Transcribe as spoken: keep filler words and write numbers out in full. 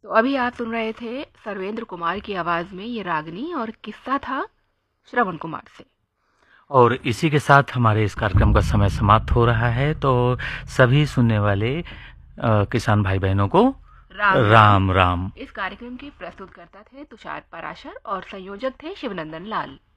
तो अभी आप सुन रहे थे सर्वेंद्र कुमार की आवाज़ में ये रागनी, और किस्सा था श्रवण कुमार से। और इसी के साथ हमारे इस कार्यक्रम का समय समाप्त हो रहा है। तो सभी सुनने वाले अ, किसान भाई बहनों को राम राम। राम राम। इस कार्यक्रम के प्रस्तुतकर्ता थे तुषार पराशर और संयोजक थे शिवनंदन लाल।